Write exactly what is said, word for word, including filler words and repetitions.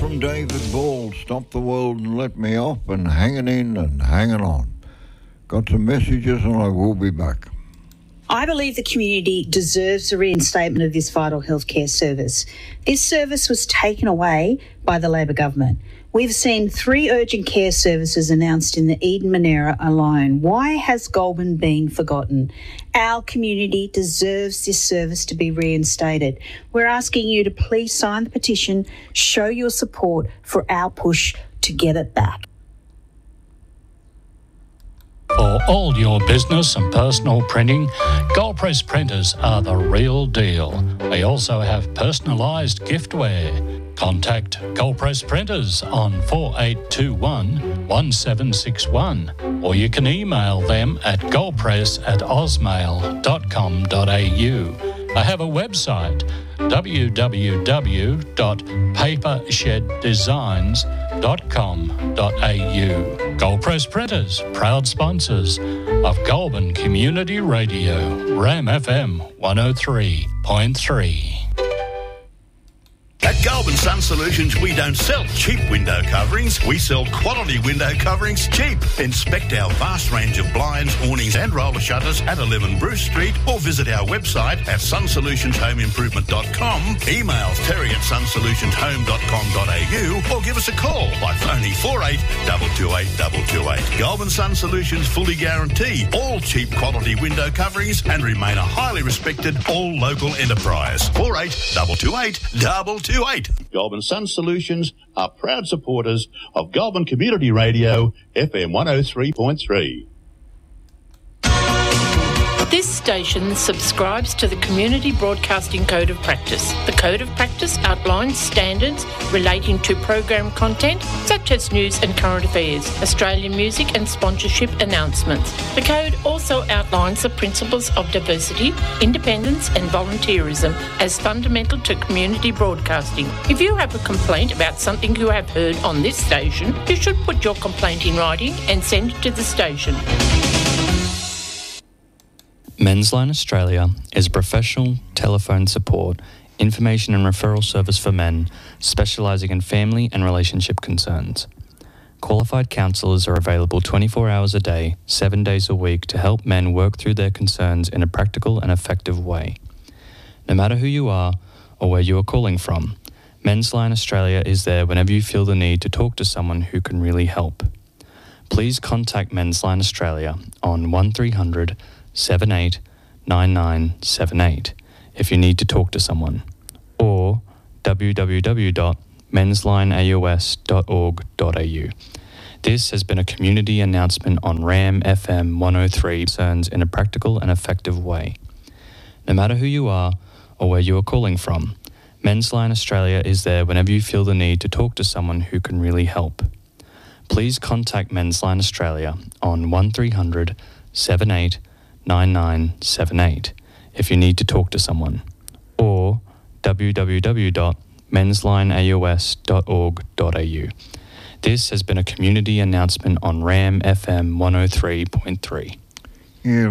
from David Ball, Stop the World and Let Me Off, and Hanging In and Hanging On. Got some messages and I will be back. I believe the community deserves a reinstatement of this vital healthcare service. This service was taken away by the Labor government. We've seen three urgent care services announced in the Eden Monera alone. Why has Goulburn been forgotten? Our community deserves this service to be reinstated. We're asking you to please sign the petition, show your support for our push to get it back. For all your business and personal printing, Gold Press printers are the real deal. They also have personalised giftware. Contact Gold Press Printers on four eight two one, one seven six one, or you can email them at goldpress at ausmail dot com dot a u. They have a website, w w w dot paper shed designs dot com dot a u. Gold Press Printers, proud sponsors of Goulburn Community Radio, Ram F M one oh three point three. At Goulburn Sun Solutions, we don't sell cheap window coverings. We sell quality window coverings cheap. Inspect our vast range of blinds, awnings and roller shutters at eleven Bruce Street, or visit our website at sun solutions home improvement dot com. Email terry at sun solutions home dot com dot a u, or give us a call by phoning four eight two two eight two two eight. Goulburn Sun Solutions fully guarantee all cheap quality window coverings and remain a highly respected all local enterprise. four eight two two eight two two eight. Goulburn Sun Solutions are proud supporters of Goulburn Community Radio, F M one oh three point three. This station subscribes to the Community Broadcasting Code of Practice. The Code of Practice outlines standards relating to program content such as news and current affairs, Australian music and sponsorship announcements. The Code also outlines the principles of diversity, independence and volunteerism as fundamental to community broadcasting. If you have a complaint about something you have heard on this station, you should put your complaint in writing and send it to the station. Men's Line Australia is a professional telephone support, information and referral service for men specialising in family and relationship concerns. Qualified counsellors are available twenty-four hours a day, seven days a week to help men work through their concerns in a practical and effective way. No matter who you are or where you are calling from, Men's Line Australia is there whenever you feel the need to talk to someone who can really help. Please contact Men's Line Australia on one three hundred seven eight nine nine seven eight if you need to talk to someone, or w w w dot mens line a u s dot org dot a u. This has been a community announcement on Ram F M one oh three, concerns in a practical and effective way. No matter who you are or where you are calling from, Men's Line Australia is there whenever you feel the need to talk to someone who can really help. Please contact Men's Line Australia on one three hundred seven eight nine nine seven eight if you need to talk to someone, or w w w dot mens line a u s dot org dot a u. This has been a community announcement on Ram F M one oh three point three. Yeah.